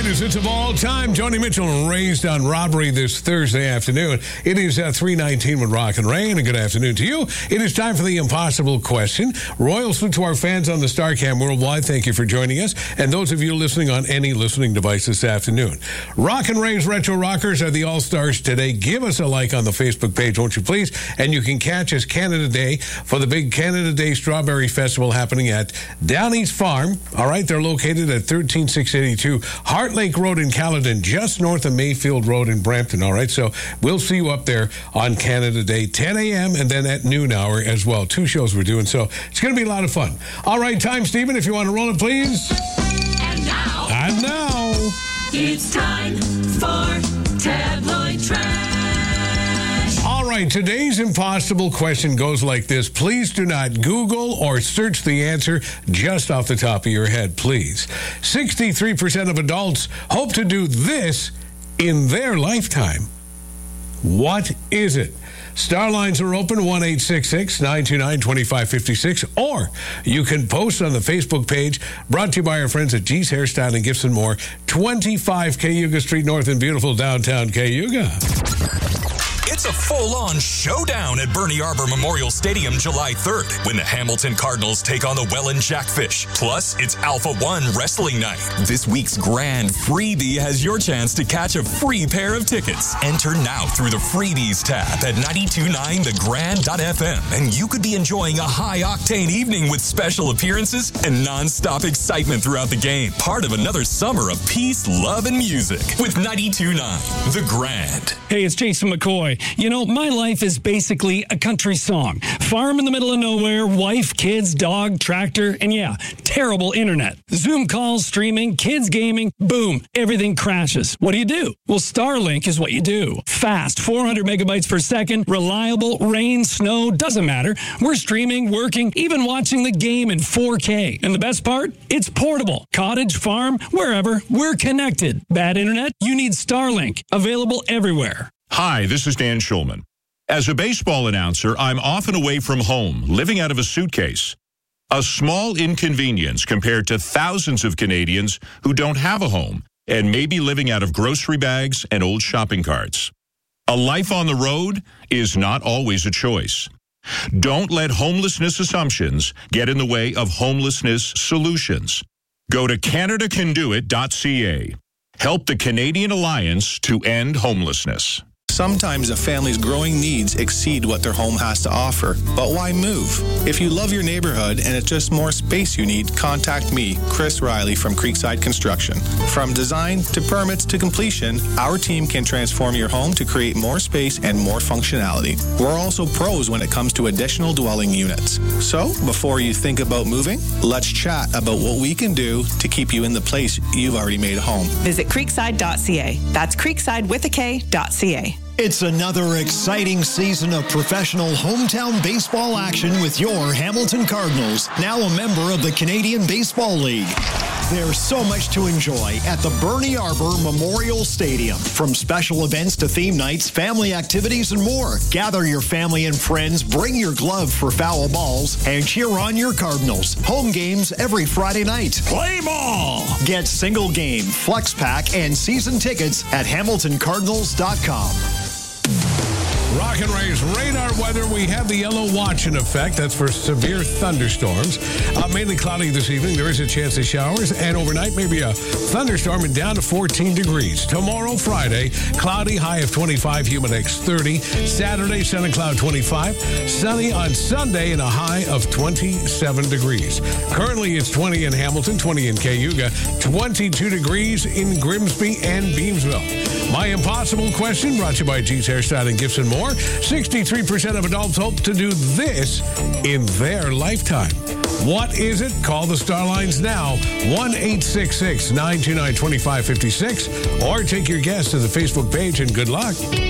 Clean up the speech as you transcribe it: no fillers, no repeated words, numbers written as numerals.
greatest hits of all time. Joni Mitchell, Raised on Robbery, this Thursday afternoon. It is 3:19 with Rock and Ray, and a good afternoon to you. It is time for the impossible question. Royal salute to our fans on the StarCam worldwide. Thank you for joining us. And those of you listening on any listening device this afternoon. Rock and Ray's Retro Rockers are the All-Stars today. Give us a like on the Facebook page, won't you please? And you can catch us Canada Day for the big Canada Day Strawberry Festival happening at Downey's Farm. All right, they're located at 13682 Heart Lake Road in Caledon, just north of Mayfield Road in Brampton. All right, so we'll see you up there on Canada Day, 10 a.m. and then at noon hour as well. 2 shows we're doing, so it's going to be a lot of fun. All right, time, Stephen, if you want to roll it, please. And now, it's time for Tabloid Trash. All right, today's impossible question goes like this. Please do not Google or search the answer just off the top of your head, please. 63% of adults hope to do this in their lifetime. What is it? Star lines are open, 1-866-929-2556, or you can post on the Facebook page, brought to you by our friends at G's Hairstyle and Gifts and More, 25 Cayuga Street North in beautiful downtown Cayuga. It's a full-on showdown at Bernie Arbor Memorial Stadium July 3rd when the Hamilton Cardinals take on the Welland Jackfish. Plus, it's Alpha One Wrestling Night. This week's grand freebie has your chance to catch a free pair of tickets. Enter now through the Freebies tab at 929thegrand.fm, and you could be enjoying a high-octane evening with special appearances and non-stop excitement throughout the game. Part of another summer of peace, love, and music with 929 The Grand. Hey, it's Jason McCoy. You know, my life is basically a country song. Farm in the middle of nowhere, wife, kids, dog, tractor, and yeah, terrible internet. Zoom calls, streaming, kids gaming, boom, everything crashes. What do? Well, Starlink is what you do. Fast, 400 megabytes per second, reliable, rain, snow, doesn't matter. We're streaming, working, even watching the game in 4K. And the best part? It's portable. Cottage, farm, wherever, we're connected. Bad internet? You need Starlink. Available everywhere. Hi, this is Dan Schulman. As a baseball announcer, I'm often away from home, living out of a suitcase. A small inconvenience compared to thousands of Canadians who don't have a home and may be living out of grocery bags and old shopping carts. A life on the road is not always a choice. Don't let homelessness assumptions get in the way of homelessness solutions. Go to CanadaCanDoIt.ca. Help the Canadian Alliance to End Homelessness. Sometimes a family's growing needs exceed what their home has to offer. But why move? If you love your neighborhood and it's just more space you need, contact me, Chris Riley from Creekside Construction. From design to permits to completion, our team can transform your home to create more space and more functionality. We're also pros when it comes to additional dwelling units. So, before you think about moving, let's chat about what we can do to keep you in the place you've already made home. Visit creekside.ca. That's creekside.ca. It's another exciting season of professional hometown baseball action with your Hamilton Cardinals, now a member of the Canadian Baseball League. There's so much to enjoy at the Bernie Arbor Memorial Stadium. From special events to theme nights, family activities, and more. Gather your family and friends, bring your glove for foul balls, and cheer on your Cardinals. Home games every Friday night. Play ball! Get single game, flex pack, and season tickets at HamiltonCardinals.com. Rock and Ray's radar weather. We have the yellow watch in effect. That's for severe thunderstorms. Mainly cloudy this evening. There is a chance of showers. And overnight, maybe a thunderstorm and down to 14 degrees. Tomorrow, Friday, cloudy, high of 25, humid X 30. Saturday, sun and cloud 25. Sunny on Sunday and a high of 27 degrees. Currently, it's 20 in Hamilton, 20 in Cayuga, 22 degrees in Grimsby and Beamsville. My impossible question brought to you by G's Hairstyle and Gifts and More. 63% of adults hope to do this in their lifetime. What is it? Call the Star Lines now, 1-866-929-2556, or take your guess to the Facebook page, and good luck.